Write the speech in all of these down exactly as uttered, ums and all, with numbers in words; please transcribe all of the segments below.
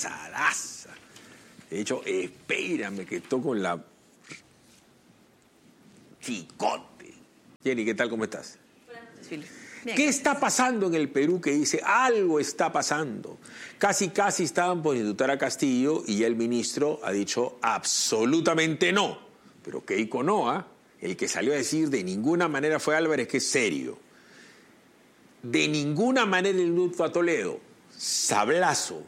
pasadaza. De hecho, espérame que toco la... Chicote. Jenny, ¿qué tal? ¿Cómo estás? Bien. ¿Qué está pasando en el Perú que dice algo está pasando? Casi, casi estaban por indultar a Castillo y ya el ministro ha dicho absolutamente no. Pero Keiko Noa, el que salió a decir de ninguna manera fue Álvarez, que es serio. De ninguna manera el indulto a Toledo. Sablazo.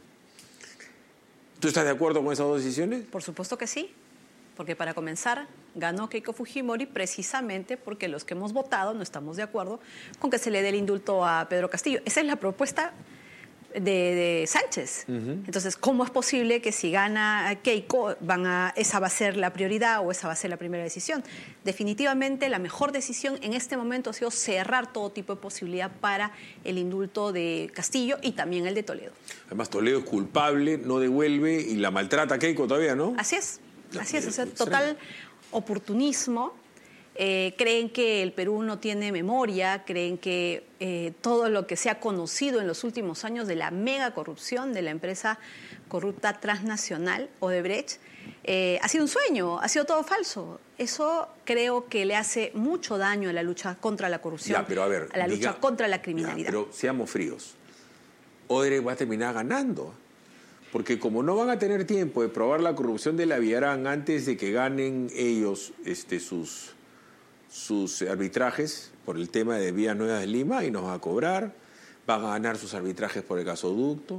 ¿Tú estás de acuerdo con esas dos decisiones? Por supuesto que sí. Porque para comenzar, ganó Keiko Fujimori precisamente porque los que hemos votado no estamos de acuerdo con que se le dé el indulto a Pedro Castillo. Esa es la propuesta de, de Sánchez. Uh-huh. Entonces, ¿cómo es posible que si gana Keiko, van a, esa va a ser la prioridad o esa va a ser la primera decisión? Definitivamente, la mejor decisión en este momento ha sido cerrar todo tipo de posibilidad para el indulto de Castillo y también el de Toledo. Además, Toledo es culpable, no devuelve y la maltrata a Keiko todavía, ¿no? Así es. Así es, o sea, total oportunismo. Eh, creen que el Perú no tiene memoria, creen que eh, todo lo que se ha conocido en los últimos años de la mega corrupción de la empresa corrupta transnacional Odebrecht eh, ha sido un sueño, ha sido todo falso. Eso creo que le hace mucho daño a la lucha contra la corrupción, ya, pero a, ver, a la diga, lucha contra la criminalidad. Ya, pero seamos fríos. Odebrecht va a terminar ganando. Porque como no van a tener tiempo de probar la corrupción de la Villarán antes de que ganen ellos este, sus, sus arbitrajes por el tema de Vías Nuevas de Lima y nos van a cobrar, van a ganar sus arbitrajes por el gasoducto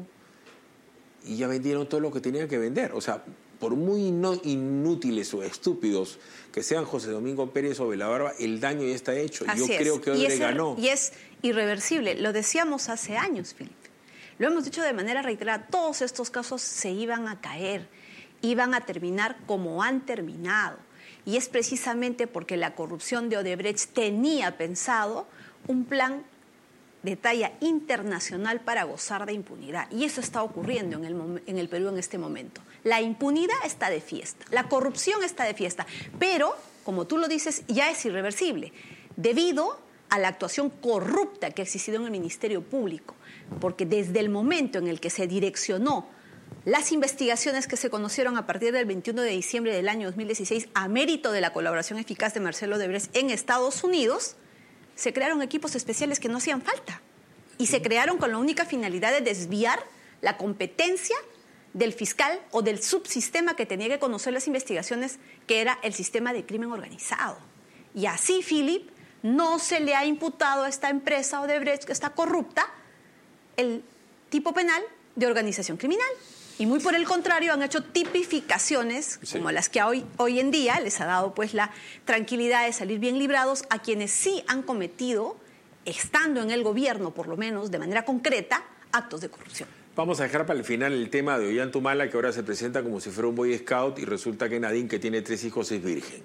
y ya vendieron todo lo que tenían que vender. O sea, por muy no inútiles o estúpidos que sean José Domingo Pérez o Belabarba, el daño ya está hecho. Así Yo es. creo que Odebrecht ganó. Y es irreversible. Lo decíamos hace años, Felipe. Lo hemos dicho de manera reiterada, todos estos casos se iban a caer, iban a terminar como han terminado. Y es precisamente porque la corrupción de Odebrecht tenía pensado un plan de talla internacional para gozar de impunidad. Y eso está ocurriendo en el, en el Perú en este momento. La impunidad está de fiesta, la corrupción está de fiesta, pero, como tú lo dices, ya es irreversible, debido a la actuación corrupta que ha existido en el Ministerio Público. Porque desde el momento en el que se direccionó las investigaciones que se conocieron a partir del veintiuno de diciembre del año dos mil dieciséis a mérito de la colaboración eficaz de Marcelo Odebrecht en Estados Unidos, se crearon equipos especiales que no hacían falta y se crearon con la única finalidad de desviar la competencia del fiscal o del subsistema que tenía que conocer las investigaciones, que era el sistema de crimen organizado. Y así, Philip, no se le ha imputado a esta empresa Odebrecht, que está corrupta, el tipo penal de organización criminal. Y muy por el contrario, han hecho tipificaciones sí. como las que hoy, hoy en día les ha dado pues la tranquilidad de salir bien librados a quienes sí han cometido, estando en el gobierno por lo menos de manera concreta, actos de corrupción. Vamos a dejar para el final el tema de Ollantumala, que ahora se presenta como si fuera un Boy Scout y resulta que Nadine, que tiene tres hijos, es virgen.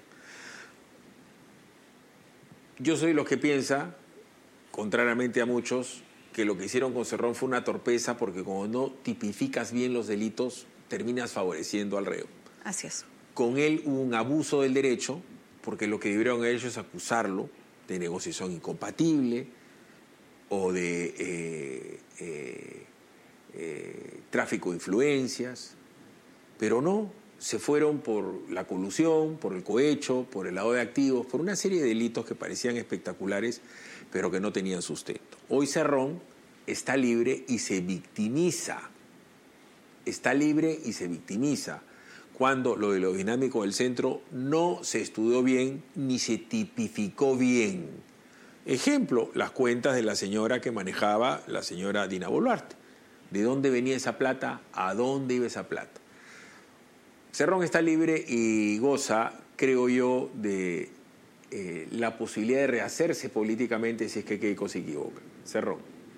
Yo soy los que piensa, contrariamente a muchos, que lo que hicieron con Cerrón fue una torpeza, porque como no tipificas bien los delitos, terminas favoreciendo al reo. Así es. Con él hubo un abuso del derecho, porque lo que debieron ellos es acusarlo de negociación incompatible o de eh, eh, eh, tráfico de influencias, pero no, se fueron por la colusión, por el cohecho, por el lavado de activos, por una serie de delitos que parecían espectaculares, pero que no tenían sustento. Hoy Cerrón está libre y se victimiza. Está libre y se victimiza cuando lo de lo dinámico del centro no se estudió bien ni se tipificó bien. Ejemplo, las cuentas de la señora que manejaba la señora Dina Boluarte. ¿De dónde venía esa plata? ¿A dónde iba esa plata? Cerrón está libre y goza, creo yo, de eh, la posibilidad de rehacerse políticamente si es que Keiko se equivoca. Cerrón.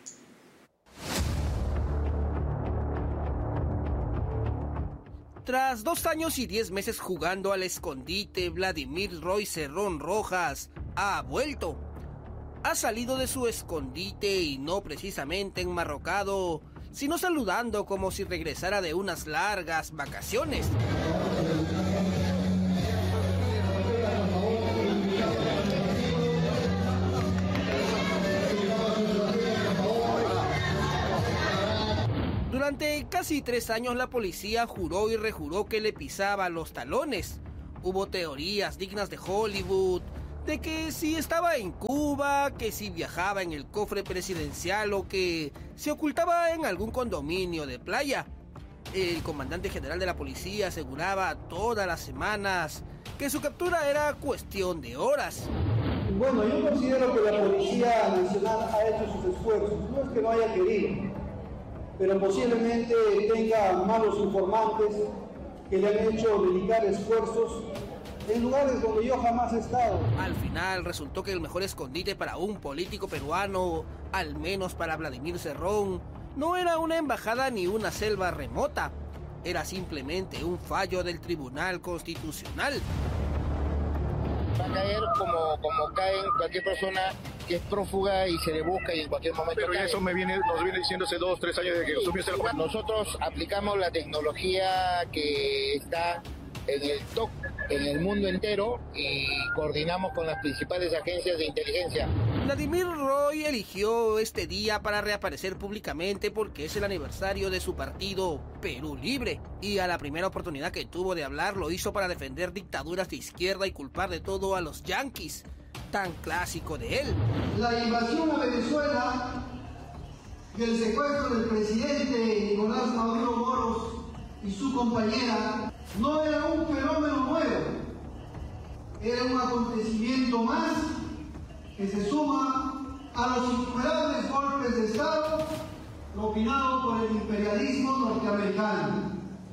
Tras dos años y diez meses jugando al escondite, Vladimir Roy Cerrón Rojas ha vuelto. Ha salido de su escondite y no precisamente enmarrocado, sino saludando como si regresara de unas largas vacaciones. Durante casi tres años la policía juró y rejuró que le pisaba los talones. Hubo teorías dignas de Hollywood, de que si estaba en Cuba, que si viajaba en el cofre presidencial o que se ocultaba en algún condominio de playa. El comandante general de la policía aseguraba todas las semanas que su captura era cuestión de horas. Bueno, yo considero que la Policía Nacional ha hecho sus esfuerzos. No es que no haya querido, pero posiblemente tenga malos informantes que le han hecho dedicar esfuerzos en lugares donde yo jamás he estado. Al final resultó que el mejor escondite para un político peruano, al menos para Vladimir Cerrón, no era una embajada ni una selva remota, era simplemente un fallo del Tribunal Constitucional. Va a caer como, como cae cualquier persona que es prófuga y se le busca y en cualquier momento Pero cae. eso me viene, nos viene diciendo hace dos, tres años de que asumió el juez. Nosotros aplicamos la tecnología que está en el T O C, en el mundo entero, y coordinamos con las principales agencias de inteligencia. Vladimir Roy eligió este día para reaparecer públicamente porque es el aniversario de su partido Perú Libre, y a la primera oportunidad que tuvo de hablar lo hizo para defender dictaduras de izquierda y culpar de todo a los yanquis, tan clásico de él. La invasión a Venezuela y el secuestro del presidente Nicolás Maduro Moros y su compañera no era un fenómeno nuevo, era un acontecimiento más que se suma a los innumerables golpes de Estado propinados por el imperialismo norteamericano.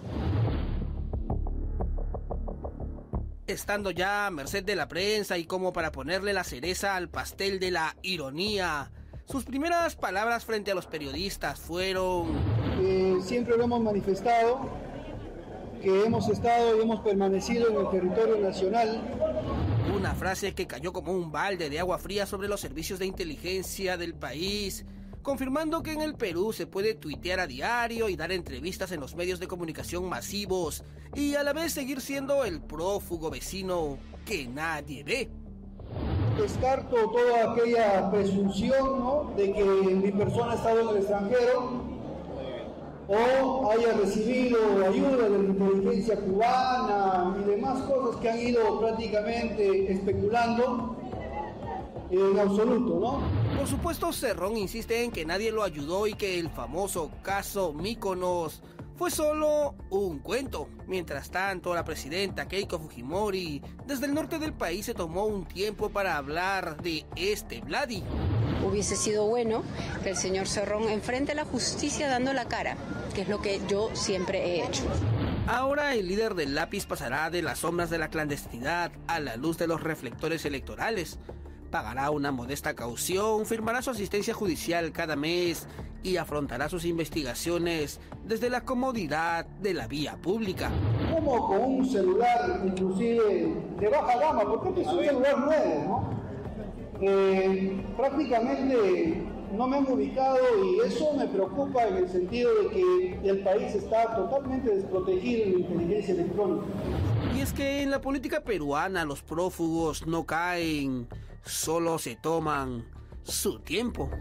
Estando ya a merced de la prensa y como para ponerle la cereza al pastel de la ironía, sus primeras palabras frente a los periodistas fueron... Eh, siempre lo hemos manifestado, que hemos estado y hemos permanecido en el territorio nacional. Una frase que cayó como un balde de agua fría sobre los servicios de inteligencia del país, confirmando que en el Perú se puede tuitear a diario y dar entrevistas en los medios de comunicación masivos y a la vez seguir siendo el prófugo vecino que nadie ve. Descarto toda aquella presunción, ¿no?, de que mi persona ha estado en el extranjero o haya recibido ayuda de la inteligencia cubana y demás cosas que han ido prácticamente especulando. En absoluto, ¿no? Por supuesto, Cerrón insiste en que nadie lo ayudó y que el famoso caso Mykonos fue solo un cuento. Mientras tanto, la presidenta Keiko Fujimori, desde el norte del país, se tomó un tiempo para hablar de este Vladi. Hubiese sido bueno que el señor Cerrón enfrente a la justicia dando la cara, que es lo que yo siempre he hecho. Ahora el líder del lápiz pasará de las sombras de la clandestinidad a la luz de los reflectores electorales. Pagará una modesta caución, firmará su asistencia judicial cada mes y afrontará sus investigaciones desde la comodidad de la vía pública. Como con un celular, inclusive de baja gama, porque este es un celular nuevo, ¿no? Eh, prácticamente no me han ubicado y eso me preocupa en el sentido de que el país está totalmente desprotegido en la inteligencia electrónica. Y es que en la política peruana los prófugos no caen, solo se toman su tiempo.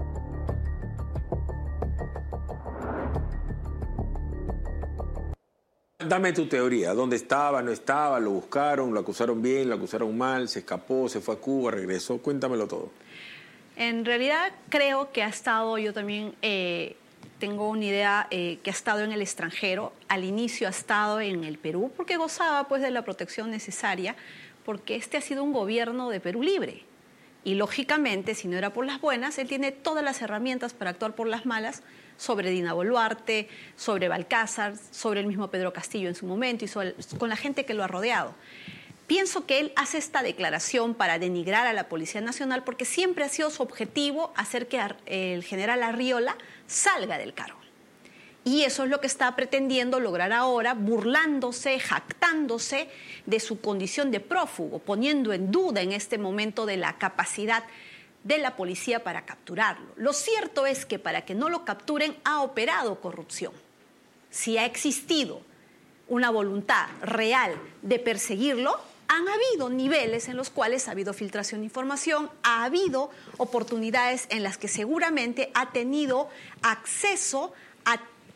Dame tu teoría. ¿Dónde estaba? ¿No estaba? ¿Lo buscaron? ¿Lo acusaron bien? ¿Lo acusaron mal? ¿Se escapó? ¿Se fue a Cuba? ¿Regresó? Cuéntamelo todo. En realidad creo que ha estado, yo también eh, tengo una idea eh, que ha estado en el extranjero. Al inicio ha estado en el Perú porque gozaba pues de la protección necesaria, porque este ha sido un gobierno de Perú Libre. Y lógicamente, si no era por las buenas, él tiene todas las herramientas para actuar por las malas sobre Dina Boluarte, sobre Balcázar, sobre el mismo Pedro Castillo en su momento y sobre, con la gente que lo ha rodeado. Pienso que él hace esta declaración para denigrar a la Policía Nacional porque siempre ha sido su objetivo hacer que el general Arriola salga del cargo. Y eso es lo que está pretendiendo lograr ahora, burlándose, jactándose de su condición de prófugo, poniendo en duda en este momento de la capacidad de la policía para capturarlo. Lo cierto es que para que no lo capturen ha operado corrupción. Si ha existido una voluntad real de perseguirlo, han habido niveles en los cuales ha habido filtración de información, ha habido oportunidades en las que seguramente ha tenido acceso a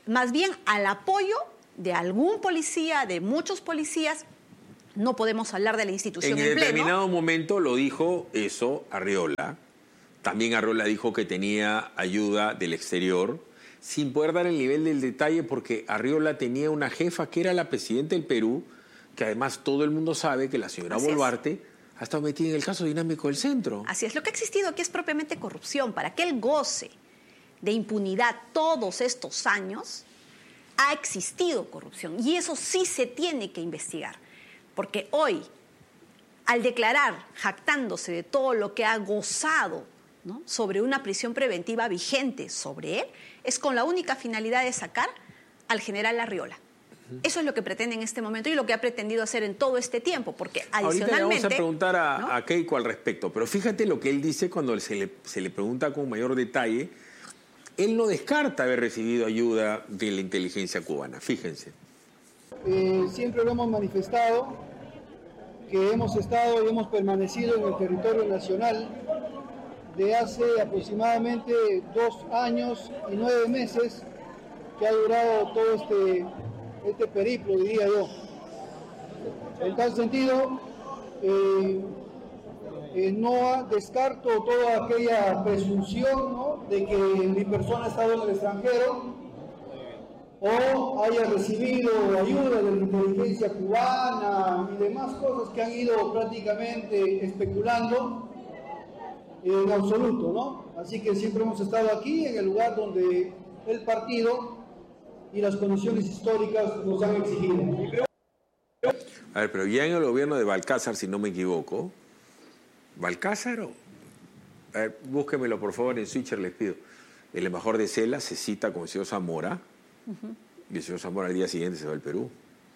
más bien al apoyo de algún policía, de muchos policías. No podemos hablar de la institución en, en pleno. determinado momento lo dijo eso Arriola. También Arriola dijo que tenía ayuda del exterior, sin poder dar el nivel del detalle, porque Arriola tenía una jefa que era la presidenta del Perú, que además todo el mundo sabe que la señora Así Boluarte es. ha estado metida en el caso dinámico del centro. Así es, lo que ha existido aquí es propiamente corrupción. Para que él goce de impunidad todos estos años, ha existido corrupción. Y eso sí se tiene que investigar. Porque hoy, al declarar, jactándose de todo lo que ha gozado, ¿no?, sobre una prisión preventiva vigente sobre él, es con la única finalidad de sacar al general Arriola. Eso es lo que pretende en este momento y lo que ha pretendido hacer en todo este tiempo, porque adicionalmente... Ahorita le vamos a preguntar a, ¿no? a Keiko al respecto, pero fíjate lo que él dice cuando se le, se le pregunta con mayor detalle. Él no descarta haber recibido ayuda de la inteligencia cubana, fíjense. Eh, siempre lo hemos manifestado, que hemos estado y hemos permanecido en el territorio nacional de hace aproximadamente dos años y nueve meses que ha durado todo este... este periplo, diría yo. En tal sentido, eh, eh, no descarto toda aquella presunción, ¿no?, de que mi persona ha estado en el extranjero o haya recibido ayuda de la inteligencia cubana y demás cosas que han ido prácticamente especulando, en absoluto, ¿no? Así que siempre hemos estado aquí, en el lugar donde el partido y las condiciones históricas nos han exigido. A ver, pero ya en el gobierno de Balcázar, si no me equivoco, ¿Balcázar o...? A ver, búsquemelo por favor en Switcher, les pido. El embajador de Cela se cita con el señor Zamora, uh-huh. y el señor Zamora al día siguiente se va al Perú.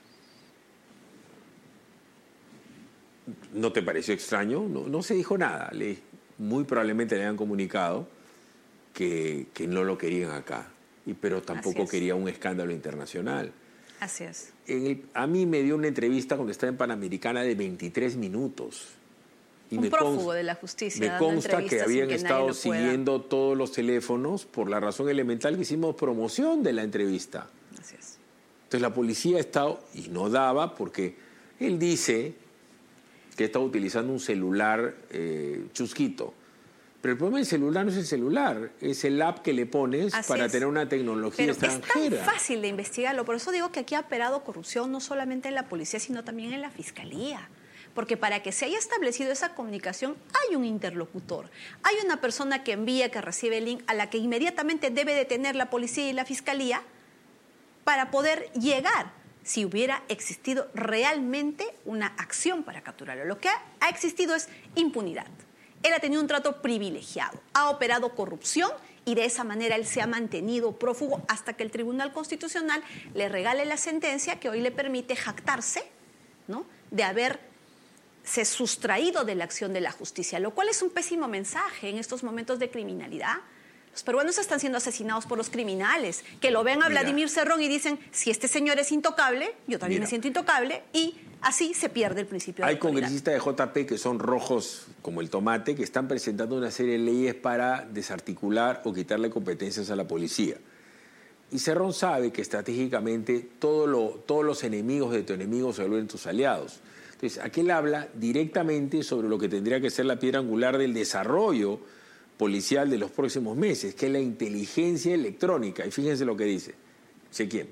¿No te pareció extraño? No, no se dijo nada. Le, muy probablemente le han comunicado que, que no lo querían acá. Y, pero tampoco quería un escándalo internacional. Así es. En el, a mí me dio una entrevista cuando estaba en Panamericana de veintitrés minutos. Y un me prófugo consta, de la justicia. Me consta que habían que estado siguiendo todos los teléfonos por la razón elemental que hicimos promoción de la entrevista. Así es. Entonces la policía ha estado, y no daba, porque él dice que estaba utilizando un celular eh, chusquito. Pero el problema del celular no es el celular, es el app que le pones Así para es. tener una tecnología Pero extranjera. Es tan fácil de investigarlo, por eso digo que aquí ha operado corrupción no solamente en la policía, sino también en la fiscalía. Porque para que se haya establecido esa comunicación hay un interlocutor, hay una persona que envía, que recibe el link, a la que inmediatamente debe detener la policía y la fiscalía para poder llegar, si hubiera existido realmente una acción para capturarlo. Lo que ha, ha existido es impunidad. Él ha tenido un trato privilegiado, ha operado corrupción y de esa manera él se ha mantenido prófugo hasta que el Tribunal Constitucional le regale la sentencia que hoy le permite jactarse, ¿no?, de haberse sustraído de la acción de la justicia, lo cual es un pésimo mensaje en estos momentos de criminalidad. Los peruanos están siendo asesinados por los criminales, que lo ven a Mira. Vladimir Cerrón y dicen, si este señor es intocable, yo también Mira. me siento intocable, y así se pierde el principio de Hay autoridad. congresistas de J P que son rojos como el tomate, que están presentando una serie de leyes para desarticular o quitarle competencias a la policía. Y Cerrón sabe que estratégicamente todo lo, todos los enemigos de tu enemigo se vuelven tus aliados. Entonces, aquí él habla directamente sobre lo que tendría que ser la piedra angular del desarrollo policial de los próximos meses, que es la inteligencia electrónica. Y fíjense lo que dice. Chequemos.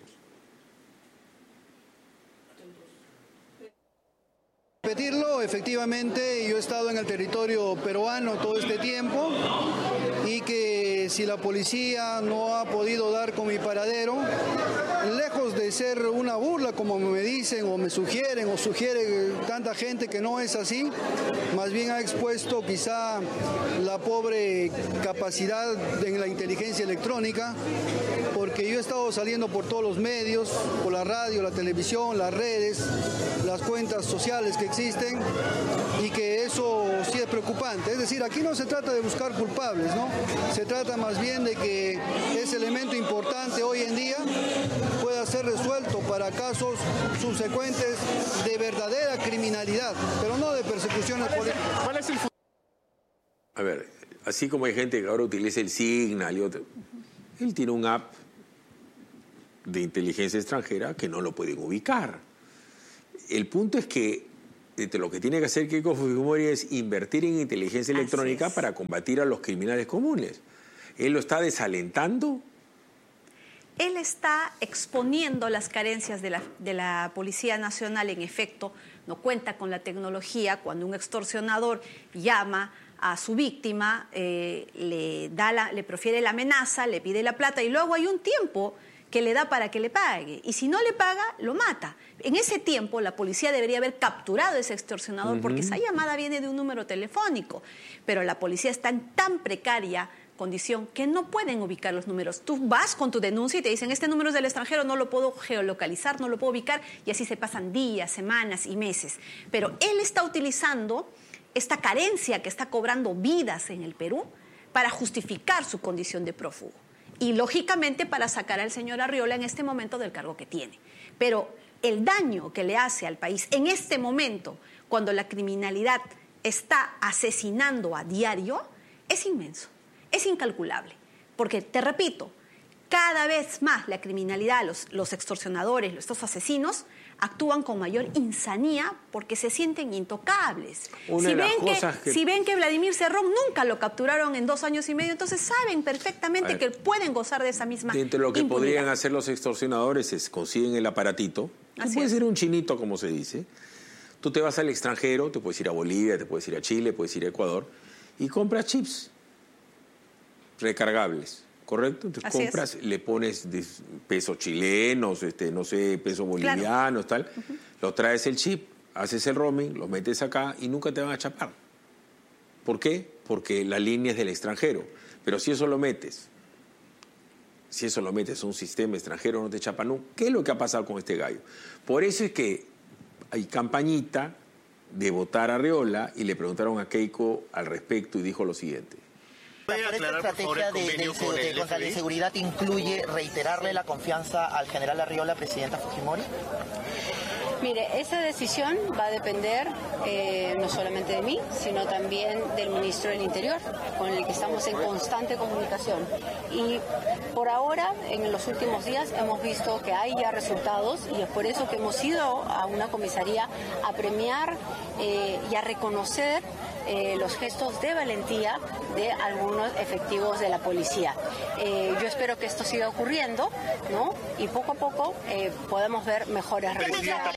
Repetirlo, efectivamente, yo he estado en el territorio peruano todo este tiempo y que si la policía no ha podido dar con mi paradero, lejos de ser una burla como me dicen o me sugieren o sugiere tanta gente que no es así, más bien ha expuesto quizá la pobre capacidad en la inteligencia electrónica, porque yo he estado saliendo por todos los medios, por la radio, la televisión, las redes, las cuentas sociales que existen, y que eso sí es preocupante. Es decir, aquí no se trata de buscar culpables, ¿no? Se trata más bien de que ese elemento importante hoy en día pueda ser resuelto para casos subsecuentes de verdadera criminalidad, pero no de persecuciones políticas. ¿Cuál es el futuro? A ver, así como hay gente que ahora utiliza el Signal y otro, él tiene un app de inteligencia extranjera que no lo pueden ubicar. El punto es que lo que tiene que hacer Keiko Fujimori es invertir en inteligencia electrónica para combatir a los criminales comunes. ¿Él lo está desalentando? Él está exponiendo las carencias de la, de la Policía Nacional. En efecto, no cuenta con la tecnología. Cuando un extorsionador llama a su víctima, eh, le, da la, le profiere la amenaza, le pide la plata y luego hay un tiempo que le da para que le pague. Y si no le paga, lo mata. En ese tiempo, la policía debería haber capturado a ese extorsionador, uh-huh, porque esa llamada viene de un número telefónico. Pero la policía está en tan precaria condición que no pueden ubicar los números. Tú vas con tu denuncia y te dicen, este número es del extranjero, no lo puedo geolocalizar, no lo puedo ubicar, y así se pasan días, semanas y meses. Pero él está utilizando esta carencia que está cobrando vidas en el Perú para justificar su condición de prófugo. Y lógicamente para sacar al señor Arriola en este momento del cargo que tiene. Pero el daño que le hace al país en este momento, cuando la criminalidad está asesinando a diario, es inmenso. Es incalculable, porque, te repito, cada vez más la criminalidad, los, los extorsionadores, estos asesinos, actúan con mayor insanía porque se sienten intocables. Una si, de ven las que, que... si ven que Vladimir Cerrón nunca lo capturaron en dos años y medio, entonces saben perfectamente que pueden gozar de esa misma impunidad. Entre lo que impunidad. podrían hacer los extorsionadores es consiguen el aparatito, Así puede es. ser un chinito, como se dice. Tú te vas al extranjero, te puedes ir a Bolivia, te puedes ir a Chile, puedes ir a Ecuador, y compras chips recargables, ¿correcto? Entonces Así compras, es. le pones pesos chilenos, este, no sé, pesos bolivianos, claro, tal, uh-huh, lo traes el chip, haces el roaming, lo metes acá y nunca te van a chapar. ¿Por qué? Porque la línea es del extranjero. Pero si eso lo metes, si eso lo metes a un sistema extranjero, no te chapa nunca. ¿Qué es lo que ha pasado con este gallo? Por eso es que hay campañita de votar a Arriola y le preguntaron a Keiko al respecto y dijo lo siguiente. ¿Por esta estrategia de, de, de, de contra la inseguridad incluye reiterarle la confianza al general Arriola, presidenta Fujimori? Mire, esa decisión va a depender eh, no solamente de mí, sino también del ministro del Interior, con el que estamos en constante comunicación. Y por ahora, en los últimos días, hemos visto que hay ya resultados y es por eso que hemos ido a una comisaría a premiar eh, y a reconocer Eh, los gestos de valentía de algunos efectivos de la policía. Eh, yo espero que esto siga ocurriendo, ¿no? Y poco a poco eh, podemos ver mejores resultados.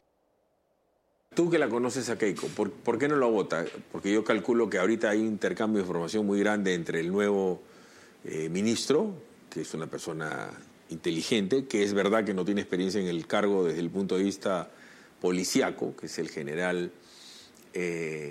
Tú que la conoces a Keiko, ¿por, ¿por qué no lo vota? Porque yo calculo que ahorita hay un intercambio de información muy grande entre el nuevo eh, ministro, que es una persona inteligente, que es verdad que no tiene experiencia en el cargo desde el punto de vista policíaco, que es el general Eh,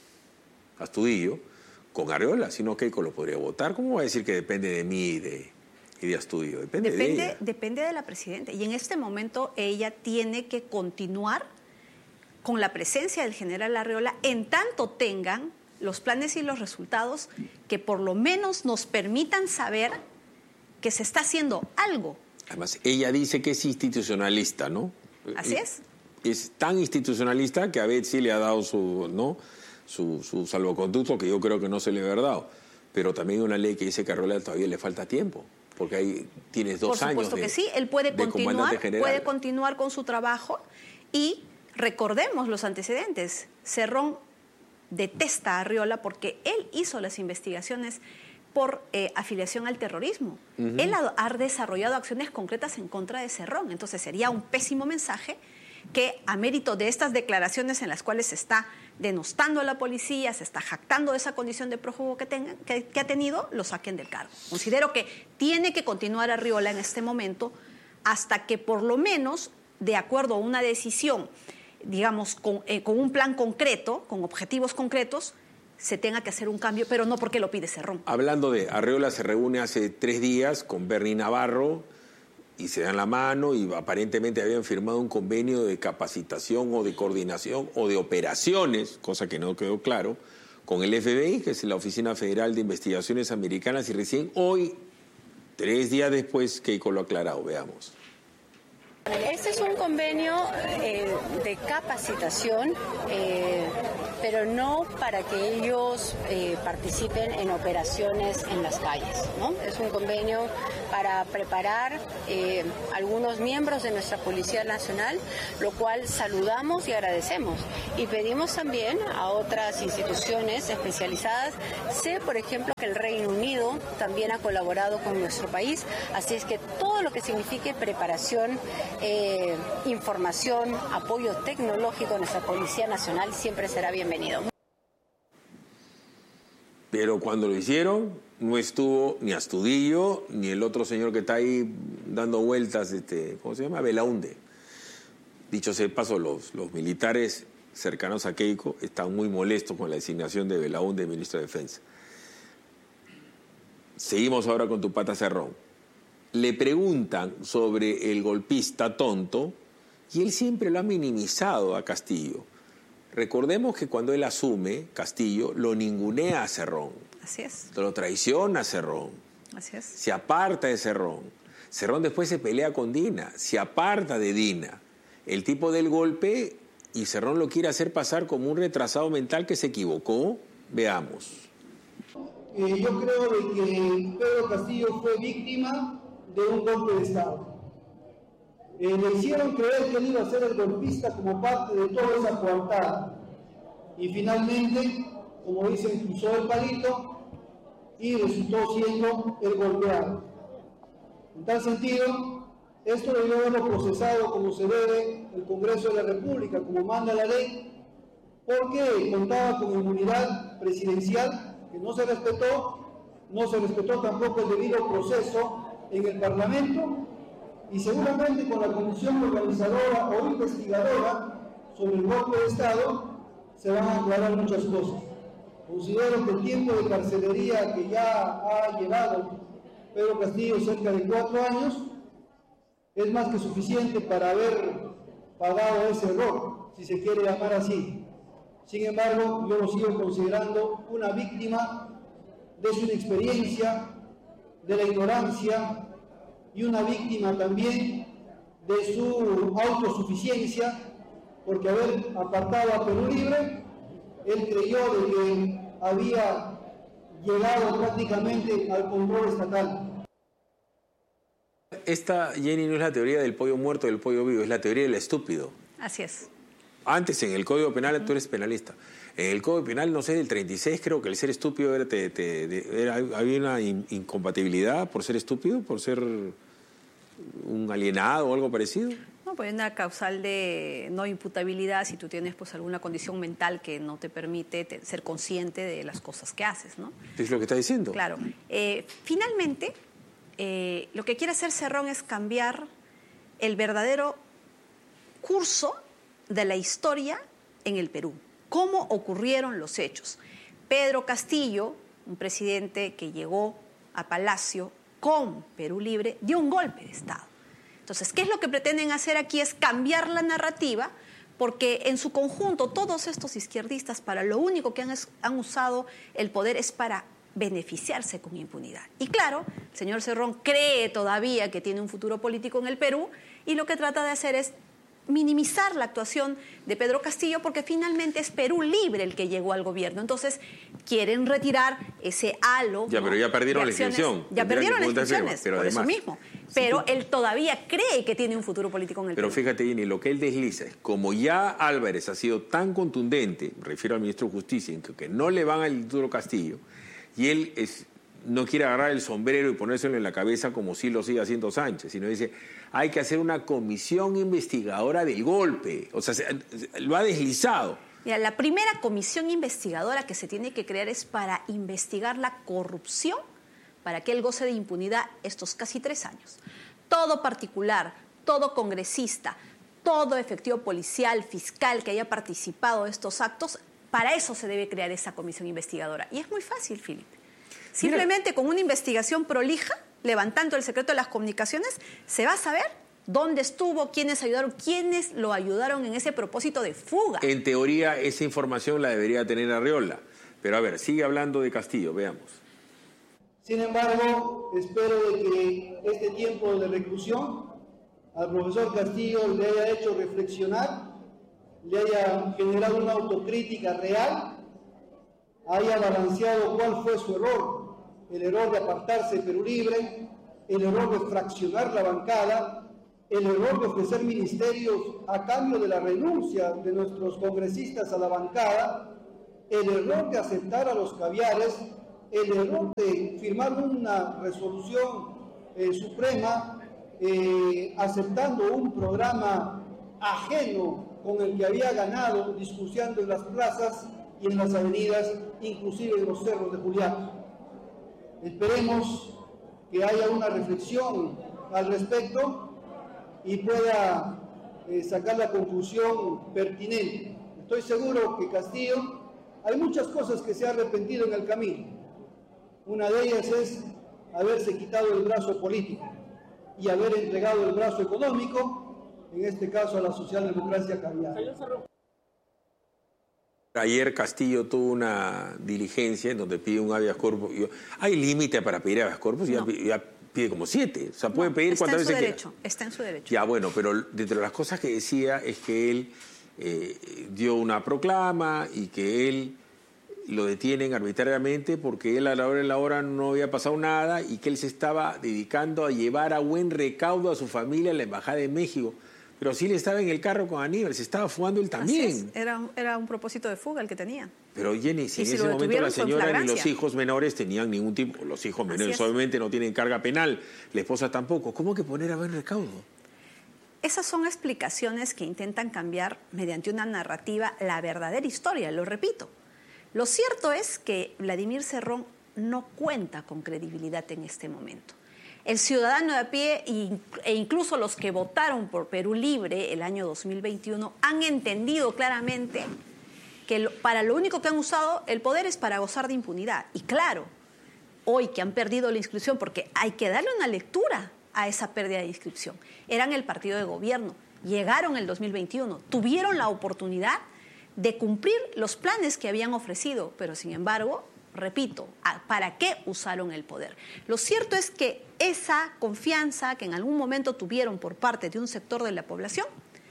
Astudillo, con Arriola, si no Keiko lo podría votar. ¿Cómo va a decir que depende de mí y de, y de Astudillo? Depende, depende, de ella. Depende de la presidenta. Y en este momento ella tiene que continuar con la presencia del general Arriola en tanto tengan los planes y los resultados que por lo menos nos permitan saber que se está haciendo algo. Además, ella dice que es institucionalista, ¿no? Así es. Es tan institucionalista que a Betsy le ha dado su... ¿no? Su, su salvoconducto, que yo creo que no se le ha dado. Pero también hay una ley que dice que a Arriola todavía le falta tiempo, porque ahí tienes dos años. Por supuesto de, que sí, él puede continuar, puede continuar con su trabajo y recordemos los antecedentes. Cerrón detesta a Arriola porque él hizo las investigaciones por eh, afiliación al terrorismo. Uh-huh. Él ha, ha desarrollado acciones concretas en contra de Cerrón, entonces sería un pésimo mensaje que a mérito de estas declaraciones en las cuales se está denostando a la policía, se está jactando de esa condición de prófugo que, tenga, que, que ha tenido, lo saquen del cargo. Considero que tiene que continuar Arriola en este momento hasta que por lo menos, de acuerdo a una decisión, digamos, con, eh, con un plan concreto, con objetivos concretos, se tenga que hacer un cambio, pero no porque lo pide Cerrón. Hablando de Arriola, se reúne hace tres días con Bernie Navarro y se dan la mano y aparentemente habían firmado un convenio de capacitación o de coordinación o de operaciones, cosa que no quedó claro, con el F B I, que es la Oficina Federal de Investigaciones Americanas, y recién hoy, tres días después, Keiko lo ha aclarado. Veamos. Este es un convenio eh, de capacitación, eh, pero no para que ellos eh, participen en operaciones en las calles, ¿no? Es un convenio para preparar eh, algunos miembros de nuestra Policía Nacional, lo cual saludamos y agradecemos. Y pedimos también a otras instituciones especializadas. Sé, por ejemplo, que el Reino Unido también ha colaborado con nuestro país, así es que todo lo que signifique preparación, eh, información, apoyo tecnológico a nuestra Policía Nacional siempre será bienvenido. Pero cuando lo hicieron, no estuvo ni Astudillo, ni el otro señor que está ahí dando vueltas, este, ¿cómo se llama? Belaunde. Dicho sea de paso, los, los militares cercanos a Keiko están muy molestos con la designación de Belaunde de ministro de Defensa. Seguimos ahora con tu pata Cerrón. Le preguntan sobre el golpista tonto y él siempre lo ha minimizado a Castillo. Recordemos que cuando él asume, Castillo lo ningunea a Cerrón. Así es. Lo traiciona a Cerrón. Así es. Se aparta de Cerrón. Cerrón después se pelea con Dina, se aparta de Dina. El tipo del golpe y Cerrón lo quiere hacer pasar como un retrasado mental que se equivocó. Veamos. Eh, yo creo de que Pedro Castillo fue víctima de un golpe de Estado. Eh, le hicieron creer que él iba a ser el golpista como parte de toda esa coartada. Y finalmente, como dicen, cruzó el palito y resultó siendo el golpeado. En tal sentido, esto debió haberlo procesado como se debe el Congreso de la República, como manda la ley, porque contaba con inmunidad presidencial que no se respetó, no se respetó tampoco el debido proceso en el Parlamento, y seguramente con la comisión organizadora o investigadora sobre el golpe de Estado se van a aclarar muchas cosas. Considero que el tiempo de carcelería que ya ha llevado Pedro Castillo, cerca de cuatro años, es más que suficiente para haber pagado ese error, si se quiere llamar así. Sin embargo, yo lo sigo considerando una víctima de su inexperiencia, de la ignorancia, y una víctima también de su autosuficiencia, porque haber apartado a Perú Libre, él creyó de que había llegado prácticamente al control estatal. Esta, Jenny, no es la teoría del pollo muerto y del pollo vivo, es la teoría del estúpido. Así es. Antes, en el Código Penal, tú eres penalista. En el Código Penal, no sé, del treinta y seis, creo que el ser estúpido era, te, te, de, era había una in, incompatibilidad por ser estúpido, por ser un alienado o algo parecido. No, pues una causal de no imputabilidad si tú tienes pues alguna condición mental que no te permite te, ser consciente de las cosas que haces, ¿no? Es lo que está diciendo. Claro. Eh, finalmente, eh, lo que quiere hacer Cerrón es cambiar el verdadero curso de la historia en el Perú. ¿Cómo ocurrieron los hechos? Pedro Castillo, un presidente que llegó a Palacio con Perú Libre, dio un golpe de Estado. Entonces, ¿qué es lo que pretenden hacer aquí? Es cambiar la narrativa, porque en su conjunto todos estos izquierdistas para lo único que han, han usado el poder es para beneficiarse con impunidad. Y claro, el señor Cerrón cree todavía que tiene un futuro político en el Perú y lo que trata de hacer es minimizar la actuación de Pedro Castillo porque finalmente es Perú Libre el que llegó al gobierno. Entonces quieren retirar ese halo. Ya, ¿no? Pero ya perdieron la inscripción. Ya perdieron las inscripciones, por además, eso mismo. Pero si tú, él todavía cree que tiene un futuro político en el pero Perú. Pero fíjate, Jenny, lo que él desliza es, como ya Álvarez ha sido tan contundente, me refiero al ministro de Justicia, en que, que no le van al Instituto Castillo, y él es, no quiere agarrar el sombrero y ponérselo en la cabeza como si lo sigue haciendo Sánchez, sino dice, hay que hacer una comisión investigadora del golpe. O sea, se, lo ha deslizado. Mira, la primera comisión investigadora que se tiene que crear es para investigar la corrupción, para que él goce de impunidad estos casi tres años. Todo particular, todo congresista, todo efectivo policial, fiscal que haya participado de estos actos, para eso se debe crear esa comisión investigadora. Y es muy fácil, Felipe. Simplemente con una investigación prolija, levantando el secreto de las comunicaciones, se va a saber dónde estuvo, quiénes ayudaron, quiénes lo ayudaron en ese propósito de fuga. En teoría, esa información la debería tener Arriola. Pero a ver, sigue hablando de Castillo, veamos. Sin embargo, espero de que este tiempo de reclusión al profesor Castillo le haya hecho reflexionar, le haya generado una autocrítica real, haya balanceado cuál fue su error, el error de apartarse de Perú Libre, el error de fraccionar la bancada, el error de ofrecer ministerios a cambio de la renuncia de nuestros congresistas a la bancada, el error de aceptar a los caviares, el error de firmar una resolución eh, suprema eh, aceptando un programa ajeno con el que había ganado discursiando en las plazas y en las avenidas, inclusive en los cerros de Juliaca. Esperemos que haya una reflexión al respecto y pueda eh, sacar la conclusión pertinente. Estoy seguro que Castillo, hay muchas cosas que se ha arrepentido en el camino. Una de ellas es haberse quitado el brazo político y haber entregado el brazo económico, en este caso a la socialdemocracia cambiada. Ayer Castillo tuvo una diligencia en donde pide un habeas corpus. Hay límite para pedir habeas corpus, no. ya, ya pide como siete. O sea, puede no, pedir cuantas veces quiera. Está en su derecho. Ya, bueno, pero dentro de las cosas que decía es que él eh, dio una proclama y que él lo detienen arbitrariamente porque él a la hora de la hora no había pasado nada y que él se estaba dedicando a llevar a buen recaudo a su familia a la Embajada de México. Pero sí le estaba en el carro con Aníbal, se estaba fugando él también. Así es, era, era un propósito de fuga el que tenía. Pero Jenny, si en si ese momento la señora ni los hijos menores tenían ningún tipo, los hijos menores obviamente no tienen carga penal, la esposa tampoco, ¿cómo que poner a buen recaudo? Esas son explicaciones que intentan cambiar mediante una narrativa la verdadera historia, lo repito. Lo cierto es que Vladimir Cerrón no cuenta con credibilidad en este momento. El ciudadano de a pie e incluso los que votaron por Perú Libre el año dos mil veintiuno han entendido claramente que lo, para lo único que han usado el poder es para gozar de impunidad. Y claro, hoy que han perdido la inscripción, porque hay que darle una lectura a esa pérdida de inscripción, eran el partido de gobierno, llegaron el dos mil veintiuno, tuvieron la oportunidad de cumplir los planes que habían ofrecido, pero sin embargo, repito, ¿para qué usaron el poder? Lo cierto es que esa confianza que en algún momento tuvieron por parte de un sector de la población,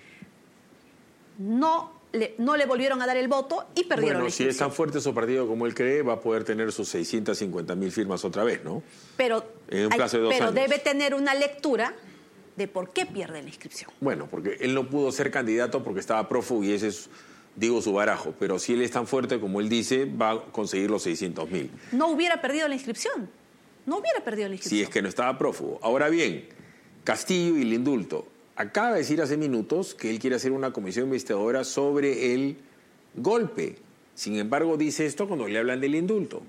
no le, no le volvieron a dar el voto y perdieron bueno, la inscripción. Si es tan fuerte su partido como él cree, va a poder tener sus seiscientas cincuenta mil firmas otra vez, ¿no? Pero, en un plazo de dos pero años. debe tener una lectura de por qué pierde la inscripción. Bueno, porque él no pudo ser candidato porque estaba prófugo y ese es, digo, su barajo. Pero si él es tan fuerte como él dice, va a conseguir los seiscientos mil. No hubiera perdido la inscripción. No hubiera perdido la inscripción. Si es que no estaba prófugo. Ahora bien, Castillo y el indulto. Acaba de decir hace minutos que él quiere hacer una comisión investigadora sobre el golpe. Sin embargo, dice esto cuando le hablan del indulto.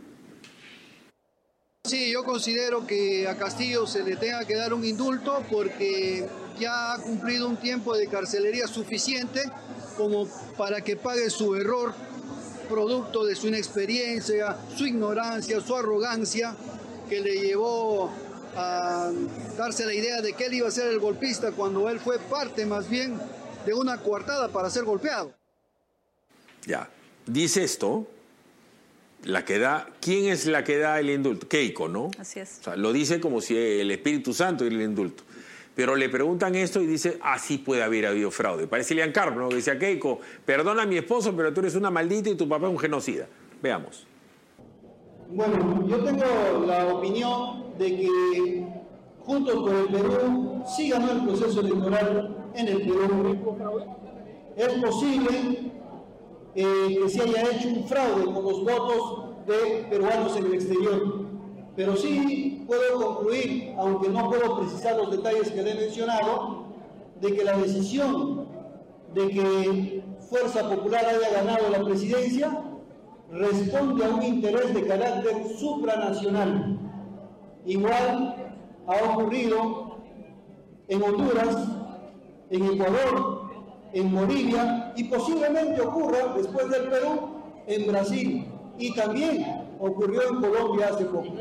Sí, yo considero que a Castillo se le tenga que dar un indulto porque ya ha cumplido un tiempo de carcelería suficiente como para que pague su error, producto de su inexperiencia, su ignorancia, su arrogancia, que le llevó a darse la idea de que él iba a ser el golpista cuando él fue parte más bien de una coartada para ser golpeado. Ya, dice esto, la que da, ¿quién es la que da el indulto? Keiko, ¿no? Así es. O sea, lo dice como si el Espíritu Santo diera el indulto. Pero le preguntan esto y dice, así ah, puede haber habido fraude. Parece Ilian Carpo, ¿no? Que decía, Keiko, perdona a mi esposo, pero tú eres una maldita y tu papá es un genocida. Veamos. Bueno, yo tengo la opinión de que Juntos por el Perú sí ganó el proceso electoral en el Perú. Es posible eh, que se haya hecho un fraude con los votos de peruanos en el exterior. Pero sí puedo concluir, aunque no puedo precisar los detalles que le he mencionado, de que la decisión de que Fuerza Popular haya ganado la presidencia responde a un interés de carácter supranacional. Igual ha ocurrido en Honduras, en Ecuador, en Bolivia y posiblemente ocurra después del Perú en Brasil y también ocurrió en Colombia hace poco.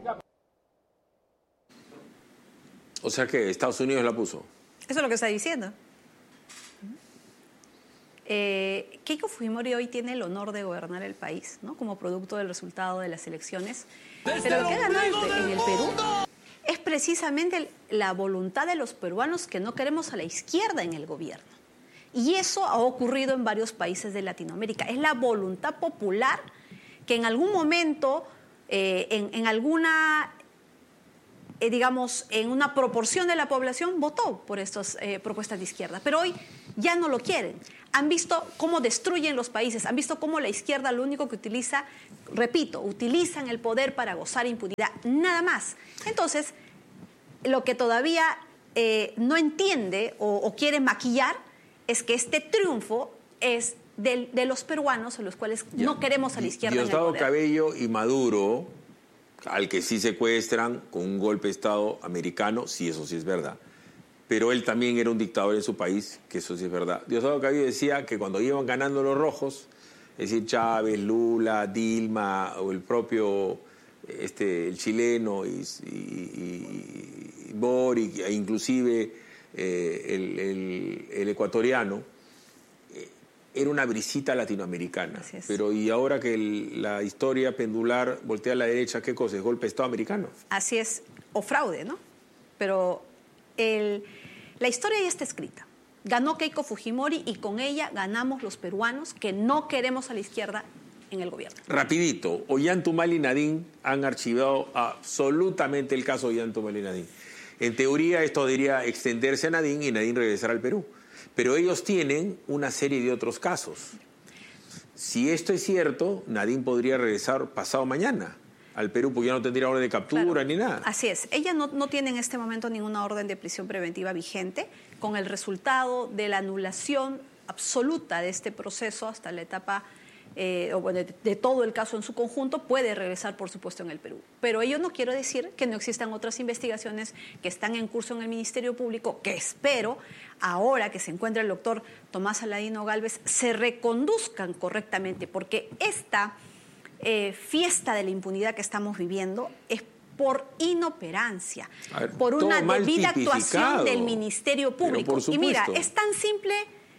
O sea que Estados Unidos la puso. Eso es lo que está diciendo. Eh, Keiko Fujimori hoy tiene el honor de gobernar el país, ¿no? Como producto del resultado de las elecciones. Pero lo que ha ganado en el Perú es precisamente la voluntad de los peruanos que no queremos a la izquierda en el gobierno. Y eso ha ocurrido en varios países de Latinoamérica. Es la voluntad popular que en algún momento, eh, en, en alguna eh, digamos, en una proporción de la población votó por estas eh, propuestas de izquierda, pero hoy ya no lo quieren. Han visto cómo destruyen los países, han visto cómo la izquierda lo único que utiliza, repito, utilizan el poder para gozar impunidad, nada más. Entonces, lo que todavía eh, no entiende o, o quiere maquillar es que este triunfo es de, de los peruanos, a los cuales ya no queremos a la izquierda en el Diosdado poder. Cabello y Maduro, al que sí secuestran con un golpe de Estado americano, sí, eso sí es verdad. Pero él también era un dictador en su país, que eso sí es verdad. Diosdado Cabello decía que cuando iban ganando los rojos, es decir, Chávez, Lula, Dilma o el propio este, el chileno y, y, y Boric, e inclusive eh, el, el, el ecuatoriano, eh, era una brisita latinoamericana. Pero y ahora que el, la historia pendular voltea a la derecha, ¿qué cosa? ¿Es golpe de Estado americano? Así es, o fraude, ¿no? Pero el, la historia ya está escrita. Ganó Keiko Fujimori y con ella ganamos los peruanos que no queremos a la izquierda en el gobierno. Rapidito, Ollantaytamala y Nadine han archivado absolutamente el caso Ollantaytamala y Nadine. En teoría esto debería extenderse a Nadine y Nadine regresar al Perú. Pero ellos tienen una serie de otros casos. Si esto es cierto, Nadine podría regresar pasado mañana al Perú, porque ya no tendría orden de captura claro, ni nada. Así es. Ella no, no tiene en este momento ninguna orden de prisión preventiva vigente, con el resultado de la anulación absoluta de este proceso hasta la etapa, eh, o de, de todo el caso en su conjunto, puede regresar, por supuesto, en el Perú. Pero ello no quiero decir que no existan otras investigaciones que están en curso en el Ministerio Público, que espero, ahora que se encuentra el doctor Tomás Aladino Gálvez, se reconduzcan correctamente, porque esta Eh, fiesta de la impunidad que estamos viviendo es por inoperancia, ver, por una debida actuación del Ministerio Público. Y mira, es tan simple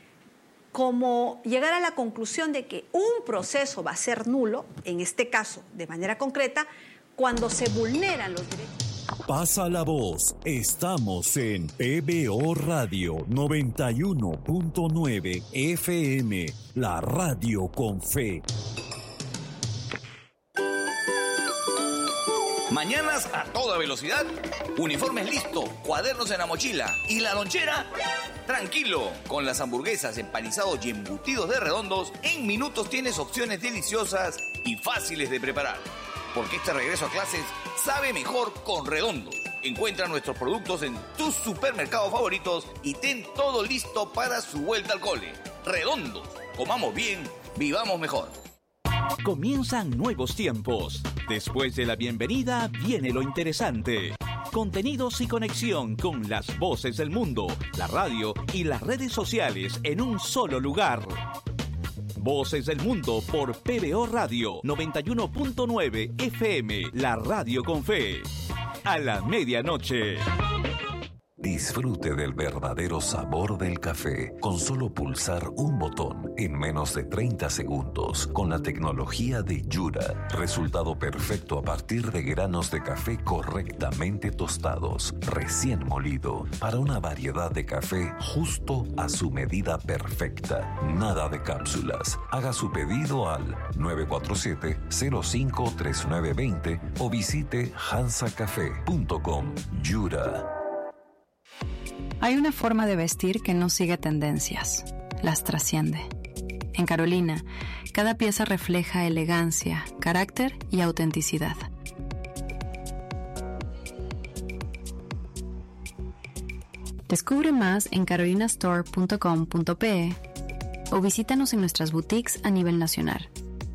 como llegar a la conclusión de que un proceso va a ser nulo, en este caso de manera concreta, cuando se vulneran los derechos. Pasa la voz, estamos en P B O Radio noventa y uno punto nueve F M, la radio con fe. Mañanas a toda velocidad, uniformes listos, cuadernos en la mochila y la lonchera. Tranquilo, con las hamburguesas, empanizados y embutidos de Redondos, en minutos tienes opciones deliciosas y fáciles de preparar. Porque este regreso a clases sabe mejor con Redondos. Encuentra nuestros productos en tus supermercados favoritos y ten todo listo para su vuelta al cole. Redondos, comamos bien, vivamos mejor. Comienzan nuevos tiempos. Después de la bienvenida viene lo interesante. Contenidos y conexión con las voces del mundo, la radio y las redes sociales en un solo lugar. Voces del Mundo por P B O Radio noventa y uno punto nueve F M, la radio con fe. A la medianoche. Disfrute del verdadero sabor del café con solo pulsar un botón en menos de treinta segundos con la tecnología de Yura. Resultado perfecto a partir de granos de café correctamente tostados, recién molido, para una variedad de café justo a su medida perfecta. Nada de cápsulas. Haga su pedido al nueve cuatro siete, cero cinco tres nueve dos cero o visite hansa café punto com. Yura. Hay una forma de vestir que no sigue tendencias, las trasciende. En Carolina, cada pieza refleja elegancia, carácter y autenticidad. Descubre más en carolina store punto com punto pe o visítanos en nuestras boutiques a nivel nacional.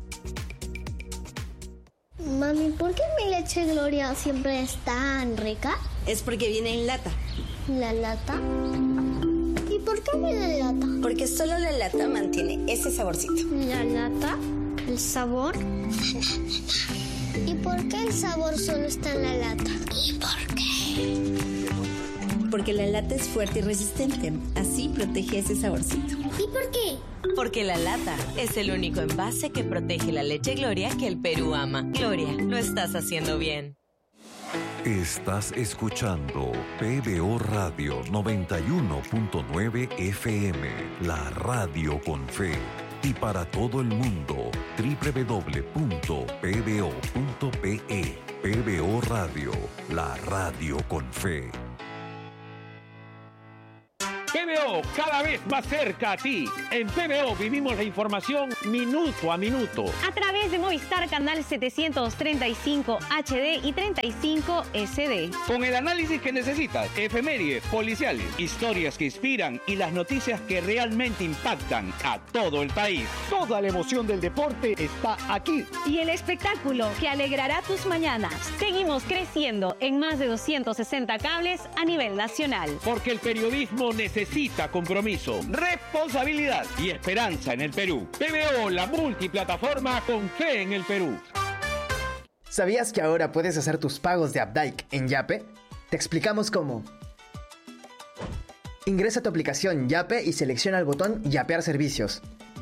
Mami, ¿por qué mi leche Gloria siempre es tan rica? Es porque viene en lata. ¿La lata? ¿Y por qué viene en lata? Porque solo la lata mantiene ese saborcito. ¿La lata? ¿El sabor? ¿Y por qué el sabor solo está en la lata? ¿Y por qué? Porque la lata es fuerte y resistente. Así protege ese saborcito. ¿Y por qué? Porque la lata es el único envase que protege la leche Gloria que el Perú ama. Gloria, lo estás haciendo bien. Estás escuchando P B O Radio noventa y uno punto nueve F M, la radio con fe. y para todo el mundo. doble u doble u doble u punto p b o punto p e. P B O Radio, la radio con fe. P B O, cada vez más cerca a ti. En P B O vivimos la información minuto a minuto. A través de Movistar Canal setecientos treinta y cinco H D y treinta y cinco S D. Con el análisis que necesitas, efemérides, policiales, historias que inspiran y las noticias que realmente impactan a todo el país. Toda la emoción del deporte está aquí. Y el espectáculo que alegrará tus mañanas. Seguimos creciendo en más de doscientos sesenta cables a nivel nacional. Porque el periodismo necesita Necesita compromiso, responsabilidad y esperanza en el Perú. P B O, la multiplataforma con fe en el Perú. ¿Sabías que ahora puedes hacer tus pagos de Updike en Yape? Te explicamos cómo. Ingresa a tu aplicación Yape y selecciona el botón Yapear servicios.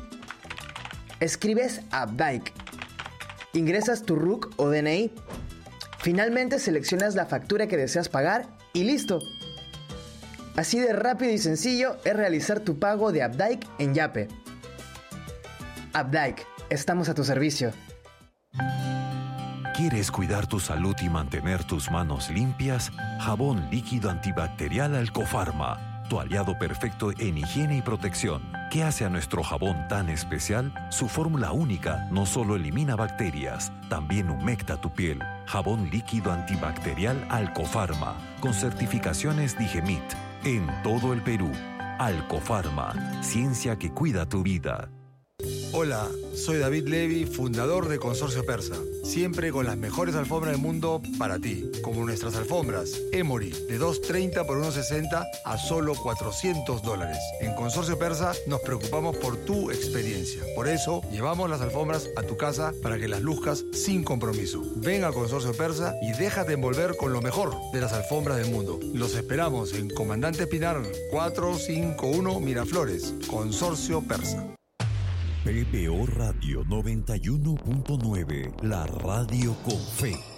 Escribes Updike. Ingresas tu R U C o D N I. Finalmente seleccionas la factura que deseas pagar y listo. Así de rápido y sencillo es realizar tu pago de Updike en Yape. Updike, estamos a tu servicio. ¿Quieres cuidar tu salud y mantener tus manos limpias? Jabón líquido antibacterial Alcofarma, tu aliado perfecto en higiene y protección. ¿Qué hace a nuestro jabón tan especial? Su fórmula única no solo elimina bacterias, también humecta tu piel. Jabón líquido antibacterial Alcofarma, con certificaciones Digemit. En todo el Perú, Alcofarma, ciencia que cuida tu vida. Hola, soy David Levy, fundador de Consorcio Persa. Siempre con las mejores alfombras del mundo para ti. Como nuestras alfombras Emory, de dos treinta por uno sesenta a solo cuatrocientos dólares. En Consorcio Persa nos preocupamos por tu experiencia. Por eso, llevamos las alfombras a tu casa para que las luzcas sin compromiso. Ven a Consorcio Persa y déjate envolver con lo mejor de las alfombras del mundo. Los esperamos en Comandante Pinar cuatrocientos cincuenta y uno Miraflores. Consorcio Persa. P B O Radio noventa y uno punto nueve, la radio con fe.